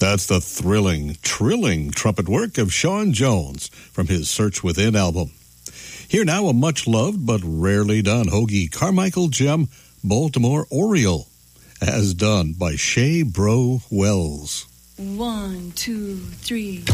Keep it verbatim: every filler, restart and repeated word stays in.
That's the thrilling, trilling trumpet work of Sean Jones from his Search Within album. Here now, a much-loved but rarely done Hoagie Carmichael gem, Baltimore Oriole, as done by Shay Bro Wells. One, two, three.